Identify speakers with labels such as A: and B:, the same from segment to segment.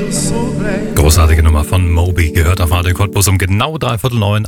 A: Großartige Nummer von Moby, gehört auf Radio Cottbus um genau 8:45,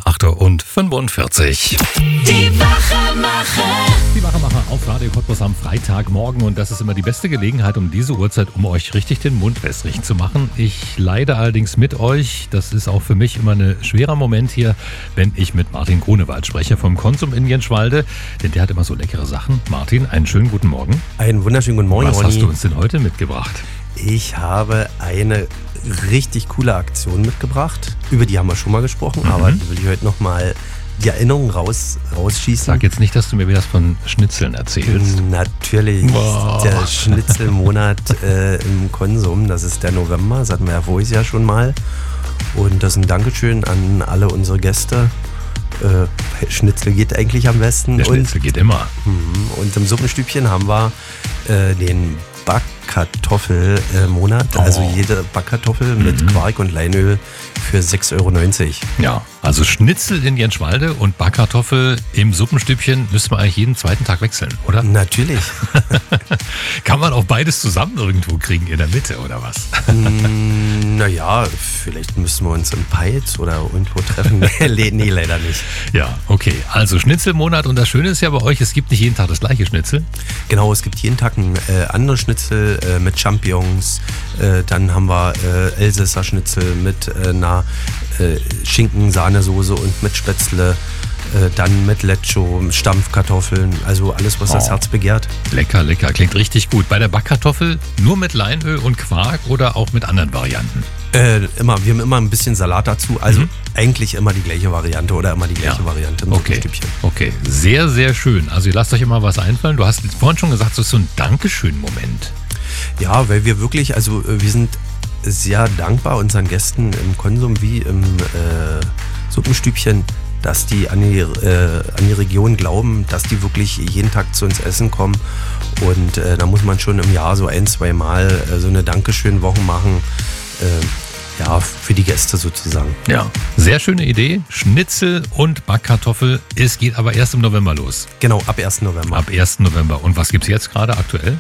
A: 8:45.
B: Die Wachemacher.
A: Die Wachemacher auf Radio Cottbus am Freitagmorgen, und das ist immer die beste Gelegenheit um diese Uhrzeit, um euch richtig den Mund wässrig zu machen. Ich leide allerdings mit euch. Das ist auch für mich immer ein schwerer Moment hier, wenn ich mit Martin Grunewald spreche vom Konsum in Jenschwalde, denn der hat immer so leckere Sachen. Martin, einen schönen guten Morgen.
C: Einen wunderschönen guten Morgen,
A: Was
C: Ronny.
A: hast du uns denn heute mitgebracht?
C: Ich habe eine richtig coole Aktion mitgebracht. Über die haben wir schon mal gesprochen, aber die will ich heute nochmal die Erinnerung rausschießen.
A: Sag jetzt nicht, dass du mir wieder von Schnitzeln erzählst.
C: Natürlich.
A: Boah.
C: Der Schnitzelmonat im Konsum, das ist der November, das hatten wir ja voriges Jahr schon mal. Und das ist ein Dankeschön an alle unsere Gäste. Schnitzel geht eigentlich am besten.
A: Der Schnitzel geht immer.
C: Und im Suppenstübchen haben wir den Backkartoffelmonat. Also jede Backkartoffel mit Quark und Leinöl für 6,90 €.
A: Ja, also Schnitzel in Jenschwalde und Backkartoffel im Suppenstübchen müssen wir eigentlich jeden zweiten Tag wechseln, oder?
C: Natürlich.
A: Kann man auch beides zusammen irgendwo kriegen in der Mitte, oder was?
C: Naja, vielleicht müssen wir uns im Peitz oder irgendwo treffen. Nee, leider nicht.
A: Ja, okay. Also Schnitzelmonat, und das Schöne ist ja bei euch, es gibt nicht jeden Tag das gleiche Schnitzel.
C: Genau, es gibt jeden Tag ein anderes Schnitzel mit Champignons. Dann haben wir Elsässer Schnitzel mit einer Schinken-Sahnesoße und mit Spätzle. Dann mit Lecho, Stampfkartoffeln, also alles, was das Herz begehrt.
A: Lecker, lecker. Klingt richtig gut. Bei der Backkartoffel nur mit Leinöl und Quark oder auch mit anderen Varianten?
C: Wir haben immer ein bisschen Salat dazu. Also eigentlich immer die gleiche Variante oder immer die gleiche Variante im Suppenstübchen.
A: Okay, sehr, sehr schön. Also ihr lasst euch immer was einfallen. Du hast vorhin schon gesagt, das ist so ein Dankeschön-Moment.
C: Ja, weil wir wirklich, also wir sind sehr dankbar unseren Gästen im Konsum wie im Suppenstübchen, dass die an die Region glauben, dass die wirklich jeden Tag zu uns essen kommen. Und da muss man schon im Jahr so 1-2 Mal so eine Dankeschön-Woche machen. Für die Gäste sozusagen.
A: Ja, sehr schöne Idee. Schnitzel und Backkartoffel. Es geht aber erst im November los.
C: Genau, ab 1. November.
A: Ab 1. November. Und was gibt's jetzt gerade aktuell?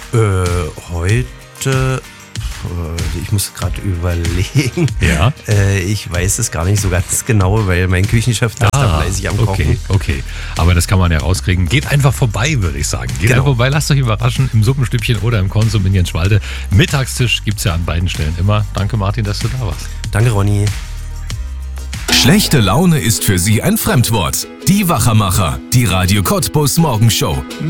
C: Heute, ich muss gerade überlegen.
A: Ja.
C: Ich weiß es gar nicht so ganz genau, weil mein Küchenchef da fleißig am Kochen.
A: Okay. Aber das kann man ja rauskriegen. Geht einfach vorbei, würde ich sagen. Geht einfach vorbei, lasst euch überraschen im Suppenstübchen oder im Konsum in Jenschwalde. Mittagstisch gibt's ja an beiden Stellen immer. Danke, Martin, dass du da warst.
C: Danke, Ronny.
D: Schlechte Laune ist für Sie ein Fremdwort. Die Wachemacher, die Radio Cottbus Morgenshow.